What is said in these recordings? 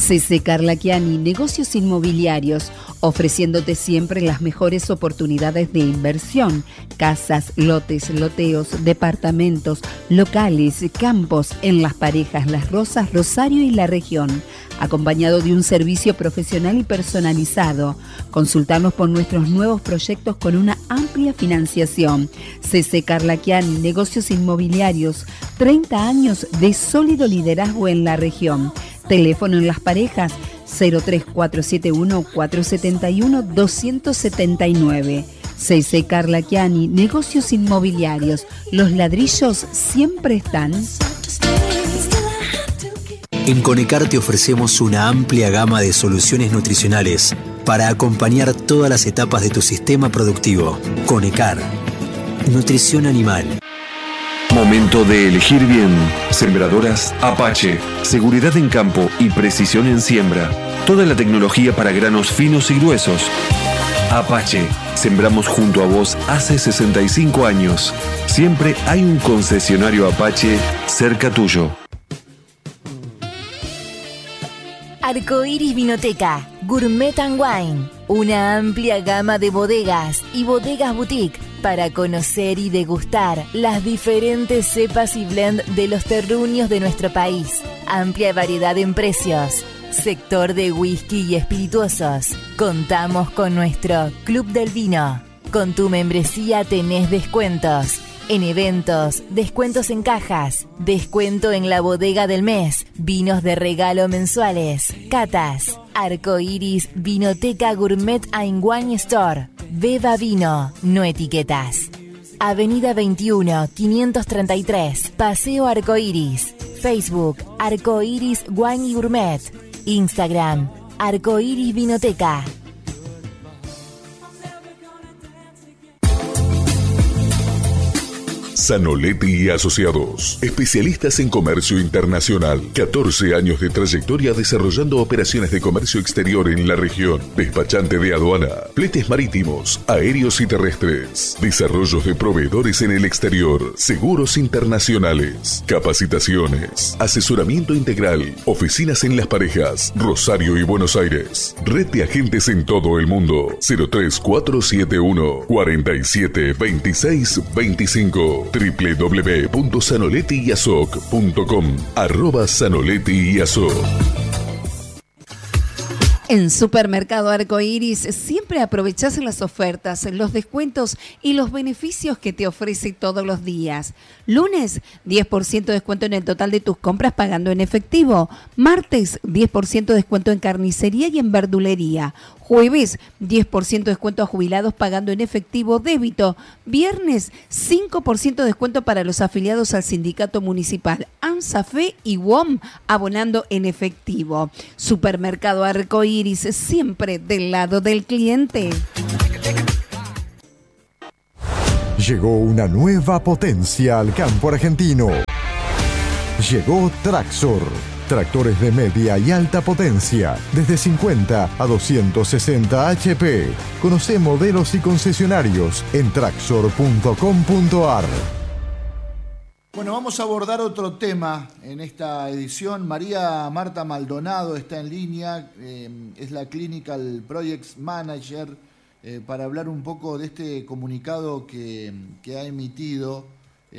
CC Carlaquiani, negocios inmobiliarios, ofreciéndote siempre las mejores oportunidades de inversión, casas, lotes, loteos, departamentos, locales, campos en Las Parejas, Las Rosas, Rosario y la región, acompañado de un servicio profesional y personalizado. Consultarnos por nuestros nuevos proyectos con una amplia financiación. CC Carlaquiani, negocios inmobiliarios, 30 años de sólido liderazgo en la región. Teléfono en Las Parejas 03471 471 279. CC Carlaquiani, negocios inmobiliarios. Los ladrillos siempre están. En Conecar te ofrecemos una amplia gama de soluciones nutricionales para acompañar todas las etapas de tu sistema productivo. Conecar, nutrición animal. Momento de elegir bien. Sembradoras Apache. Seguridad en campo y precisión en siembra. Toda la tecnología para granos finos y gruesos. Apache. Sembramos junto a vos hace 65 años. Siempre hay un concesionario Apache cerca tuyo. Arcoiris Vinoteca, Gourmet and Wine, una amplia gama de bodegas y bodegas boutique para conocer y degustar las diferentes cepas y blend de los terruños de nuestro país. Amplia variedad en precios. Sector de whisky y espirituosos. Contamos con nuestro Club del Vino. Con tu membresía tenés descuentos. En eventos, descuentos en cajas, descuento en la bodega del mes, vinos de regalo mensuales, catas, Arcoiris Vinoteca Gourmet and Wine Store. Beba vino, no etiquetas. Avenida 21, 533, Paseo Arcoiris. Facebook, Arcoiris Wine y Gourmet. Instagram, Arcoiris Vinoteca. Zanoletti y Asociados, especialistas en comercio internacional. 14 años de trayectoria desarrollando operaciones de comercio exterior en la región. Despachante de aduana, fletes marítimos, aéreos y terrestres. Desarrollos de proveedores en el exterior. Seguros internacionales. Capacitaciones. Asesoramiento integral. Oficinas en Las Parejas, Rosario y Buenos Aires. Red de agentes en todo el mundo. 03471 47 26 25. www.zanolettiyasoc.com @Zanoletti-Yasoc. En Supermercado Arcoiris siempre aprovechás las ofertas, los descuentos y los beneficios que te ofrece todos los días. Lunes, 10% de descuento en el total de tus compras pagando en efectivo. Martes, 10% de descuento en carnicería y en verdulería. Jueves, 10% de descuento a jubilados pagando en efectivo débito. Viernes, 5% de descuento para los afiliados al sindicato municipal ANSAFE y WOM abonando en efectivo. Supermercado Arcoiris, siempre del lado del cliente. Llegó una nueva potencia al campo argentino. Llegó Traxor. Tractores de media y alta potencia, desde 50 a 260 HP. Conoce modelos y concesionarios en traxor.com.ar. Bueno, vamos a abordar otro tema en esta edición. María Marta Maldonado está en línea, es la Clinical Projects Manager, para hablar un poco de este comunicado que ha emitido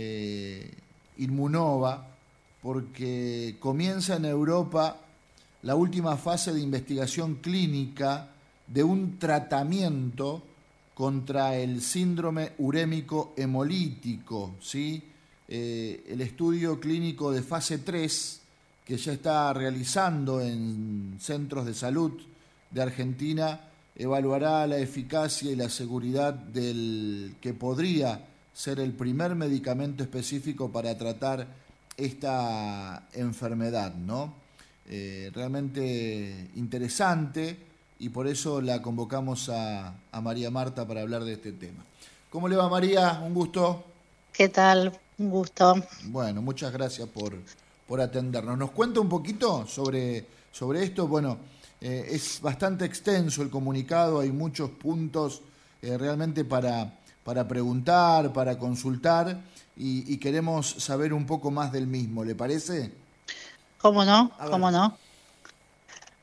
Inmunova, porque comienza en Europa la última fase de investigación clínica de un tratamiento contra el síndrome urémico hemolítico, ¿sí? El estudio clínico de fase 3, que ya está realizando en centros de salud de Argentina, evaluará la eficacia y la seguridad del que podría ser el primer medicamento específico para tratar esta enfermedad, ¿no? Realmente interesante, y por eso la convocamos a María Marta para hablar de este tema. ¿Cómo le va, María? Un gusto. ¿Qué tal? Un gusto. Bueno, muchas gracias por atendernos. ¿Nos cuenta un poquito sobre esto? Bueno, es bastante extenso el comunicado, hay muchos puntos realmente para preguntar, para consultar, y queremos saber un poco más del mismo, ¿le parece? ¿Cómo no? ¿Cómo no?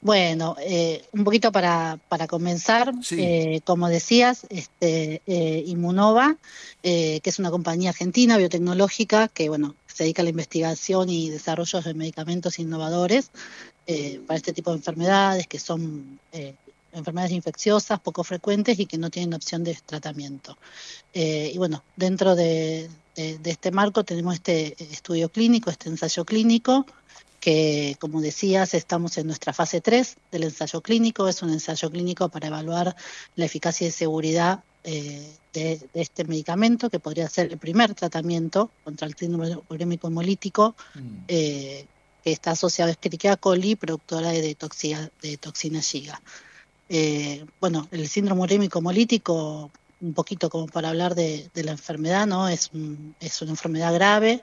Bueno, un poquito para comenzar, Sí. como decías, Immunova, que es una compañía argentina biotecnológica que, bueno, se dedica a la investigación y desarrollo de medicamentos innovadores para este tipo de enfermedades que son enfermedades infecciosas, poco frecuentes y que no tienen opción de tratamiento. Y bueno, dentro de este marco tenemos este estudio clínico, este ensayo clínico, que como decías, estamos en nuestra fase 3 del ensayo clínico. Es un ensayo clínico para evaluar la eficacia y seguridad de este medicamento, que podría ser el primer tratamiento contra el síndrome urémico hemolítico, que está asociado a Escherichia coli, productora de toxina Giga. Bueno, el síndrome urémico hemolítico, un poquito como para hablar de la enfermedad, ¿no? Es una enfermedad grave.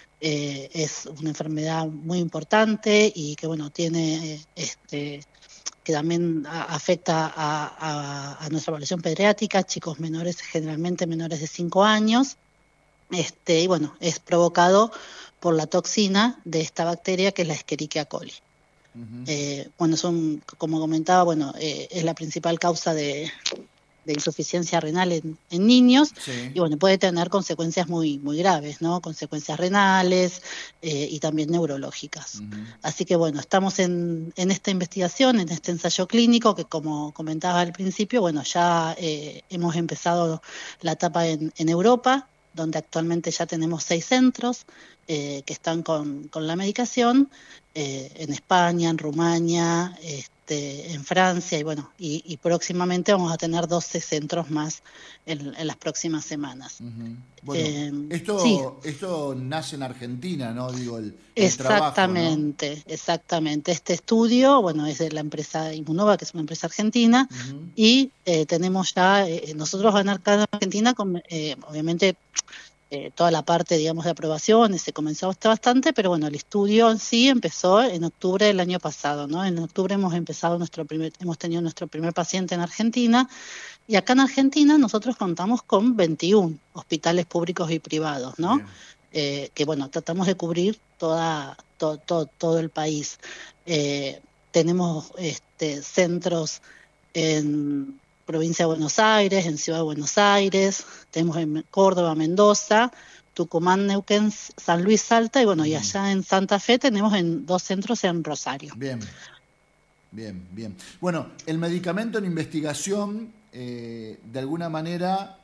Es una enfermedad muy importante y que, bueno, tiene que también afecta a nuestra población pediátrica, chicos menores, generalmente menores de 5 años, y bueno, es provocado por la toxina de esta bacteria que es la Escherichia coli. Bueno, como comentaba, bueno, es la principal causa de insuficiencia renal en niños, Sí. y bueno, puede tener consecuencias muy, muy graves, ¿no? Consecuencias renales y también neurológicas. Así que bueno, estamos en esta investigación, en este ensayo clínico, que como comentaba al principio, bueno, ya hemos empezado la etapa en Europa, donde actualmente ya tenemos 6 centros que están con la medicación, en España, en Rumania, en Francia, y bueno, y próximamente vamos a tener 12 centros más en las próximas semanas. Bueno, Sí, esto nace en Argentina, ¿no? Digo, el trabajo, ¿no? exactamente. Este estudio, bueno, es de la empresa Immunova, que es una empresa argentina, y tenemos ya, nosotros acá en Argentina, obviamente, toda la parte, digamos, de aprobación se comenzó bastante, pero bueno, el estudio en sí empezó en octubre del año pasado, ¿no? En octubre hemos tenido nuestro primer paciente en Argentina, y acá en Argentina nosotros contamos con 21 hospitales públicos y privados, ¿no? Que bueno, tratamos de cubrir todo el país. Tenemos centros en provincia de Buenos Aires, en Ciudad de Buenos Aires, tenemos en Córdoba, Mendoza, Tucumán, Neuquén, San Luis, Salta, y bueno, y allá en Santa Fe tenemos 2 centros en Rosario. Bien. Bueno, el medicamento en investigación, de alguna manera,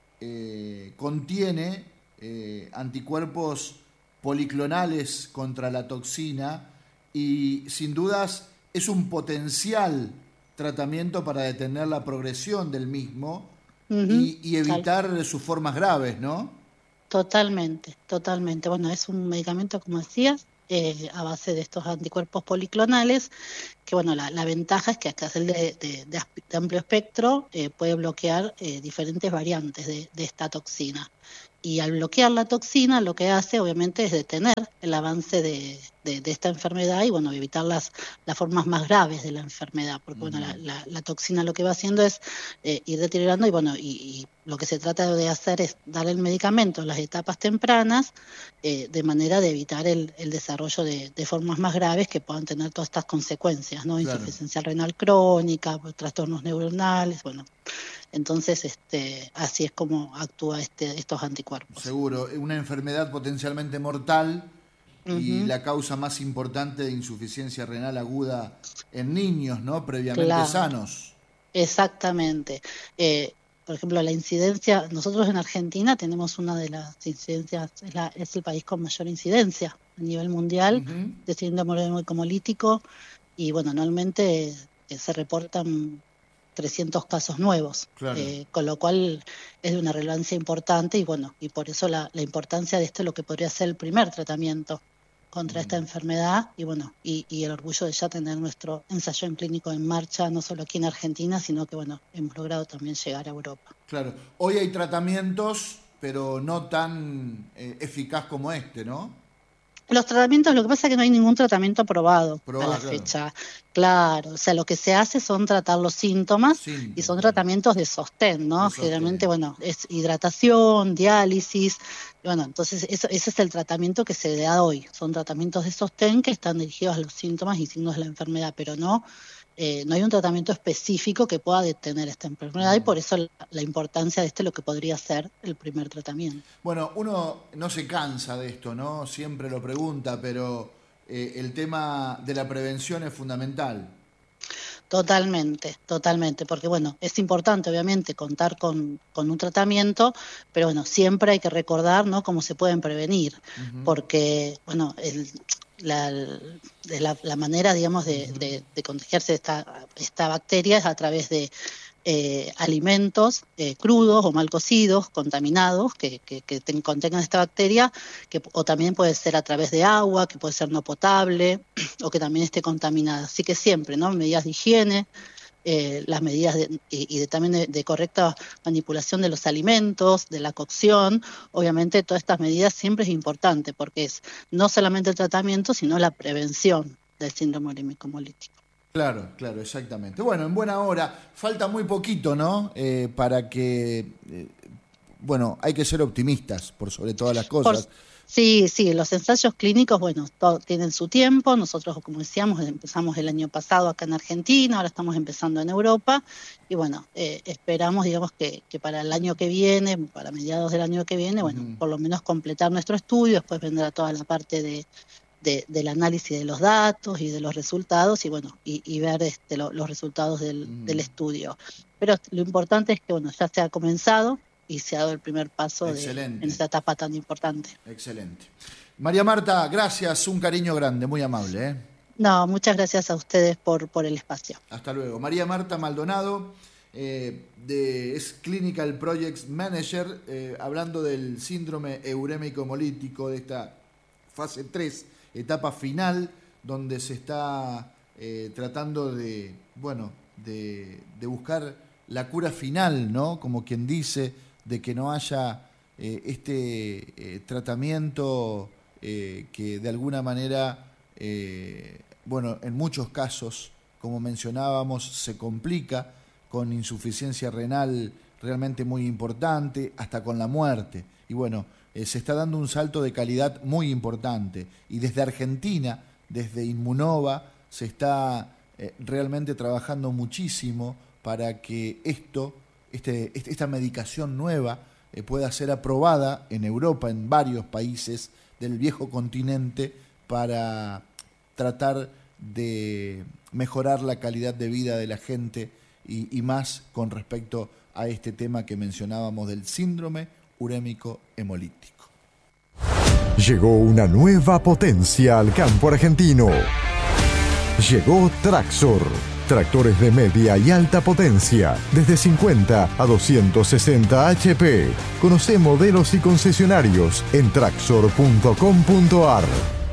contiene anticuerpos policlonales contra la toxina y, sin dudas, es un potencial tratamiento para detener la progresión del mismo y evitar sus formas graves, ¿no? Totalmente. Bueno, es un medicamento, como decías, a base de estos anticuerpos policlonales, que bueno, la ventaja es que hasta el de amplio espectro puede bloquear diferentes variantes de esta toxina. Y al bloquear la toxina, lo que hace, obviamente, es detener el avance de esta enfermedad y, bueno, evitar las formas más graves de la enfermedad. Porque, bueno, la toxina lo que va haciendo es ir deteriorando y, bueno, y lo que se trata de hacer es dar el medicamento en las etapas tempranas de manera de evitar el desarrollo de formas más graves que puedan tener todas estas consecuencias, ¿no? Claro. Insuficiencia renal crónica, trastornos neuronales, bueno. Entonces, así es como actúa estos anticuerpos. Seguro, una enfermedad potencialmente mortal y la causa más importante de insuficiencia renal aguda en niños, ¿no? Previamente sanos. Exactamente. Por ejemplo, la incidencia, nosotros en Argentina tenemos una de las incidencias, es el país con mayor incidencia a nivel mundial de síndrome urémico hemolítico, y bueno, anualmente se reportan 300 casos nuevos, Claro. Con lo cual es de una relevancia importante, y bueno, y por eso la importancia de lo que podría ser el primer tratamiento contra esta enfermedad, y bueno, y el orgullo de ya tener nuestro ensayo clínico en marcha, no solo aquí en Argentina, sino que bueno, hemos logrado también llegar a Europa. Claro, hoy hay tratamientos, pero no tan eficaz como este, ¿no? Los tratamientos, lo que pasa es que no hay ningún tratamiento aprobado a la fecha. Claro, o sea, lo que se hace son tratar los síntomas y son tratamientos de sostén, ¿no? Generalmente, bueno, es hidratación, diálisis, y bueno, entonces ese es el tratamiento que se da hoy. Son tratamientos de sostén que están dirigidos a los síntomas y signos de la enfermedad, pero no hay un tratamiento específico que pueda detener esta enfermedad y por eso la importancia de lo que podría ser el primer tratamiento. Bueno, uno no se cansa de esto, ¿no? Siempre lo pregunta, pero el tema de la prevención es fundamental. Totalmente, porque bueno, es importante obviamente contar con un tratamiento, pero bueno, siempre hay que recordar, ¿no?, cómo se pueden prevenir, porque bueno, la manera, digamos, de contagiarse esta bacteria es a través de alimentos crudos o mal cocidos, contaminados, que contengan esta bacteria, o también puede ser a través de agua, que puede ser no potable, o que también esté contaminada. Así que siempre, ¿no?, medidas de higiene, las medidas también de correcta manipulación de los alimentos, de la cocción. Obviamente todas estas medidas siempre es importante, porque es no solamente el tratamiento, sino la prevención del síndrome urémico hemolítico. Claro, exactamente. Bueno, en buena hora, falta muy poquito, ¿no? Para que, hay que ser optimistas por sobre todas las cosas. Sí, los ensayos clínicos, bueno, tienen su tiempo. Nosotros, como decíamos, empezamos el año pasado acá en Argentina, ahora estamos empezando en Europa, y bueno, esperamos, digamos, que para el año que viene, para mediados del año que viene, bueno, por lo menos completar nuestro estudio, después vendrá toda la parte del análisis de los datos y de los resultados y bueno, y ver los resultados del estudio. Pero lo importante es que bueno, ya se ha comenzado y se ha dado el primer paso en esta etapa tan importante. Excelente. María Marta, gracias, un cariño grande, muy amable. No, muchas gracias a ustedes por el espacio. Hasta luego. María Marta Maldonado, es Clinical Projects Manager, hablando del síndrome urémico hemolítico, de esta fase 3, etapa final, donde se está tratando de buscar la cura final, ¿no? Como quien dice, de que no haya tratamiento que de alguna manera, en muchos casos, como mencionábamos, se complica con insuficiencia renal realmente muy importante, hasta con la muerte. Y bueno, se está dando un salto de calidad muy importante. Y desde Argentina, desde Inmunova, se está realmente trabajando muchísimo para que esta medicación nueva pueda ser aprobada en Europa, en varios países del viejo continente, para tratar de mejorar la calidad de vida de la gente y más con respecto a este tema que mencionábamos del síndrome urémico hemolítico. Llegó una nueva potencia al campo argentino. Llegó Traxor. Tractores de media y alta potencia, desde 50 a 260 HP. Conoce modelos y concesionarios en traxor.com.ar.